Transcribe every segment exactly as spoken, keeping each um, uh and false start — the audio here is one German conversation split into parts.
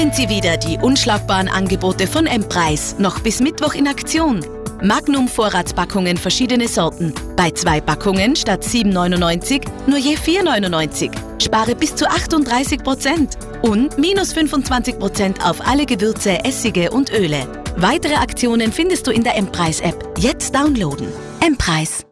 Sind sie wieder die unschlagbaren Angebote von M-Preis, noch bis Mittwoch in Aktion. Magnum Vorratspackungen verschiedene Sorten. Bei zwei Packungen statt sieben neunundneunzig nur je vier neunundneunzig. Spare bis zu achtunddreißig Prozent. Und minus fünfundzwanzig Prozent auf alle Gewürze, Essige und Öle. Weitere Aktionen findest du in der M-Preis-App. Jetzt downloaden. M-Preis.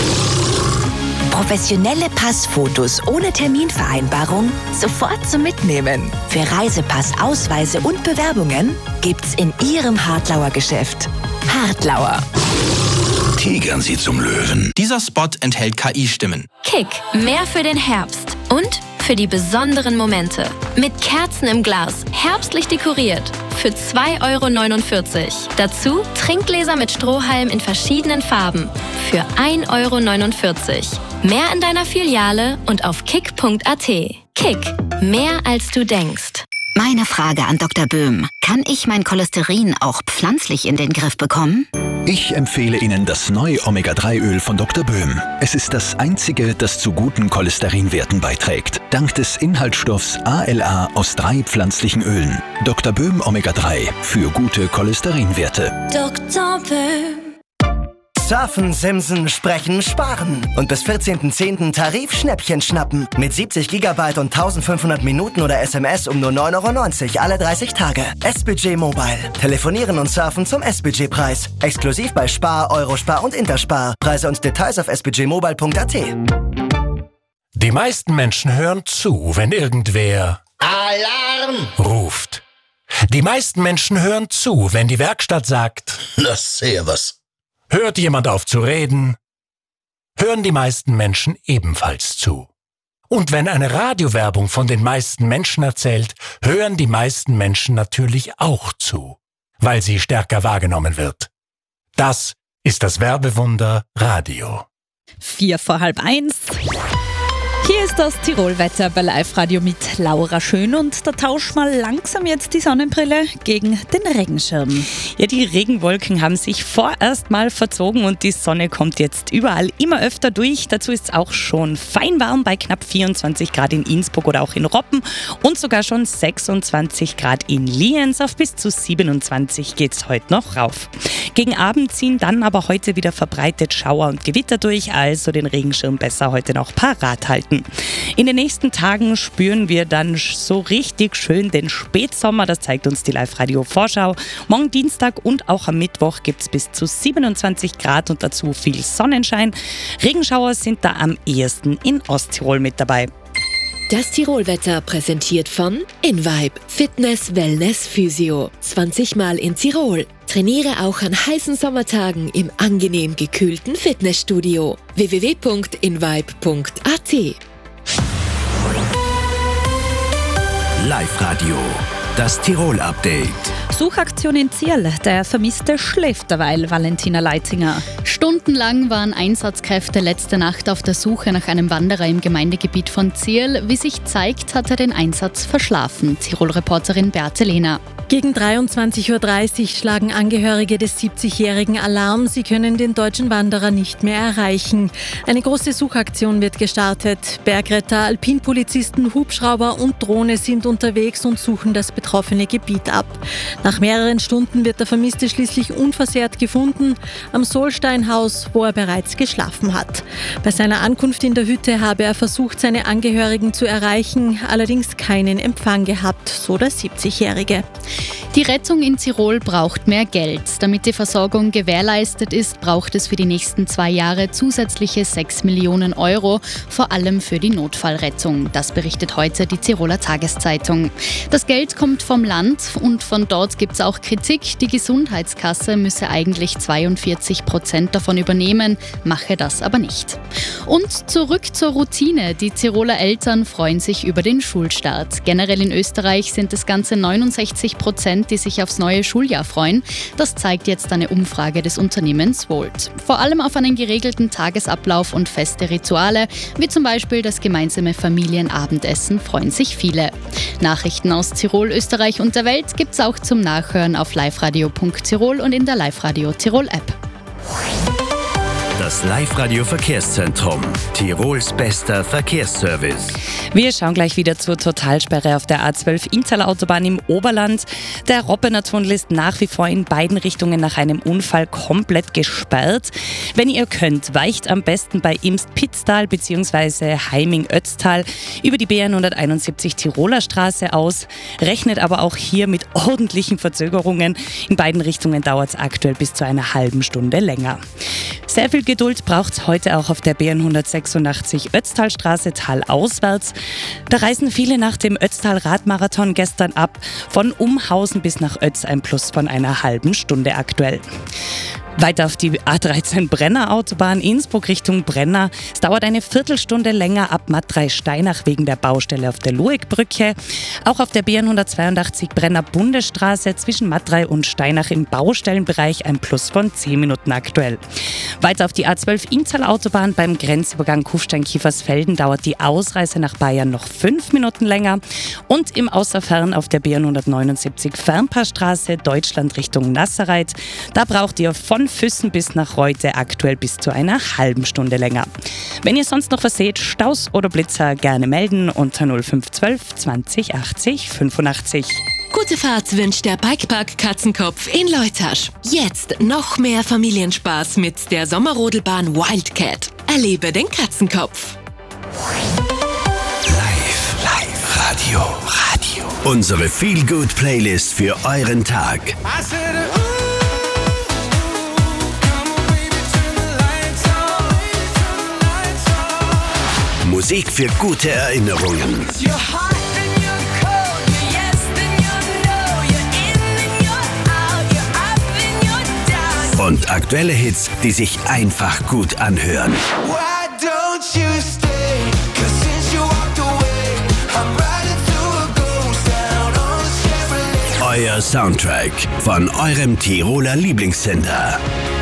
Professionelle Passfotos ohne Terminvereinbarung sofort zum Mitnehmen. Für Reisepass, Ausweise und Bewerbungen gibt's in Ihrem Hartlauer Geschäft. Hartlauer. Tigern Sie zum Löwen. Dieser Spot enthält K I-Stimmen. Kick, mehr für den Herbst und für die besonderen Momente. Mit Kerzen im Glas, herbstlich dekoriert. Für zwei Euro neunundvierzig. Dazu Trinkgläser mit Strohhalm in verschiedenen Farben. Für ein Euro neunundvierzig. Mehr in deiner Filiale und auf kick punkt a t. Kick, mehr als du denkst. Meine Frage an Doktor Böhm. Kann ich mein Cholesterin auch pflanzlich in den Griff bekommen? Ich empfehle Ihnen das neue Omega drei Öl von Doktor Böhm. Es ist das einzige, das zu guten Cholesterinwerten beiträgt. Dank des Inhaltsstoffs A L A aus drei pflanzlichen Ölen. Doktor Böhm Omega drei für gute Cholesterinwerte. Doktor Böhm. Surfen, Simsen, Sprechen, Sparen. Und bis vierzehnten zehnten Tarif-Schnäppchen schnappen. Mit siebzig Gigabyte und eintausendfünfhundert Minuten oder S M S um nur neun Euro neunzig alle dreißig Tage. S-Budget Mobile. Telefonieren und surfen zum S-Budget-Preis. Exklusiv bei Spar, Eurospar und Interspar. Preise und Details auf s budget mobile punkt a t. Die meisten Menschen hören zu, wenn irgendwer Alarm ruft. Die meisten Menschen hören zu, wenn die Werkstatt sagt, das sehr was. Hört jemand auf zu reden, hören die meisten Menschen ebenfalls zu. Und wenn eine Radiowerbung von den meisten Menschen erzählt, hören die meisten Menschen natürlich auch zu, weil sie stärker wahrgenommen wird. Das ist das Werbewunder Radio. Vier vor halb eins. Hier ist das Tirolwetter bei Live-Radio mit Laura Schön und da tauscht mal langsam jetzt die Sonnenbrille gegen den Regenschirm. Ja, die Regenwolken haben sich vorerst mal verzogen und die Sonne kommt jetzt überall immer öfter durch. Dazu ist es auch schon fein warm bei knapp vierundzwanzig Grad in Innsbruck oder auch in Roppen und sogar schon sechsundzwanzig Grad in Lienz. Auf bis zu siebenundzwanzig geht es heute noch rauf. Gegen Abend ziehen dann aber heute wieder verbreitet Schauer und Gewitter durch, also den Regenschirm besser heute noch parat halten. In den nächsten Tagen spüren wir dann so richtig schön den Spätsommer, das zeigt uns die Live-Radio-Vorschau. Morgen Dienstag und auch am Mittwoch gibt es bis zu siebenundzwanzig Grad und dazu viel Sonnenschein. Regenschauer sind da am ehesten in Osttirol mit dabei. Das Tirolwetter präsentiert von InVibe Fitness, Wellness, Physio. zwanzig Mal in Tirol. Trainiere auch an heißen Sommertagen im angenehm gekühlten Fitnessstudio. w w w punkt invibe punkt a t. Live-Radio, das Tirol-Update. Suchaktion in Zierl. Der Vermisste schläft derweil, Valentina Leitinger. Stundenlang waren Einsatzkräfte letzte Nacht auf der Suche nach einem Wanderer im Gemeindegebiet von Zierl. Wie sich zeigt, hat er den Einsatz verschlafen. Tirol-Reporterin Beate Lehner. Gegen dreiundzwanzig Uhr dreißig schlagen Angehörige des siebzigjährigen Alarm. Sie können den deutschen Wanderer nicht mehr erreichen. Eine große Suchaktion wird gestartet. Bergretter, Alpinpolizisten, Hubschrauber und Drohne sind unterwegs und suchen das betroffene Gebiet ab. Nach mehreren Stunden wird der Vermisste schließlich unversehrt gefunden, am Solsteinhaus, wo er bereits geschlafen hat. Bei seiner Ankunft in der Hütte habe er versucht, seine Angehörigen zu erreichen, allerdings keinen Empfang gehabt, so der siebzigjährige. Die Rettung in Tirol braucht mehr Geld. Damit die Versorgung gewährleistet ist, braucht es für die nächsten zwei Jahre zusätzliche sechs Millionen Euro, vor allem für die Notfallrettung. Das berichtet heute die Tiroler Tageszeitung. Das Geld kommt vom Land und von dort gibt es auch Kritik. Die Gesundheitskasse müsse eigentlich zweiundvierzig Prozent davon übernehmen, mache das aber nicht. Und zurück zur Routine. Die Tiroler Eltern freuen sich über den Schulstart. Generell in Österreich sind es ganze neunundsechzig Prozent, die sich aufs neue Schuljahr freuen. Das zeigt jetzt eine Umfrage des Unternehmens Volt. Vor allem auf einen geregelten Tagesablauf und feste Rituale, wie zum Beispiel das gemeinsame Familienabendessen, freuen sich viele. Nachrichten aus Tirol, Österreich und der Welt gibt's auch zum Nachhören auf liveradio punkt tirol und in der Live-Radio Tirol App. Das Live-Radio-Verkehrszentrum. Tirols bester Verkehrsservice. Wir schauen gleich wieder zur Totalsperre auf der A zwölf Inntaler Autobahn im Oberland. Der Roppener Tunnel ist nach wie vor in beiden Richtungen nach einem Unfall komplett gesperrt. Wenn ihr könnt, weicht am besten bei Imst-Pitztal bzw. Heiming-Ötztal über die B N hunderteinundsiebzig Tiroler Straße aus. Rechnet aber auch hier mit ordentlichen Verzögerungen. In beiden Richtungen dauert es aktuell bis zu einer halben Stunde länger. Sehr viel Geduld braucht es heute auch auf der B N hundertsechsundachtzig Ötztalstraße talauswärts. Da reisen viele nach dem Ötztal-Radmarathon gestern ab. Von Umhausen bis nach Ötz ein Plus von einer halben Stunde aktuell. Weiter auf die A dreizehn Brenner Autobahn Innsbruck Richtung Brenner. Es dauert eine Viertelstunde länger ab Matt drei Steinach wegen der Baustelle auf der Luegbrücke. Auch auf der B N hundertzweiundachtzig Brenner Bundesstraße zwischen Matt drei und Steinach im Baustellenbereich ein Plus von zehn Minuten aktuell. Weiter auf die A zwölf Inntal Autobahn beim Grenzübergang Kufstein-Kiefersfelden dauert die Ausreise nach Bayern noch fünf Minuten länger. Und im Außerfern auf der B N hundertneunundsiebzig Fernpassstraße Deutschland Richtung Nassereit. Da braucht ihr von Füssen bis nach Reute aktuell bis zu einer halben Stunde länger. Wenn ihr sonst noch was seht, Staus oder Blitzer, gerne melden unter null fünf eins zwei zwanzig achtzig fünfundachtzig. Gute Fahrt wünscht der Bikepark Katzenkopf in Leutasch. Jetzt noch mehr Familienspaß mit der Sommerrodelbahn Wildcat. Erlebe den Katzenkopf. Live, live, Radio, Radio. Unsere Feel-Good-Playlist für euren Tag. Musik für gute Erinnerungen. Und aktuelle Hits, die sich einfach gut anhören. Euer Soundtrack von eurem Tiroler Lieblingssender.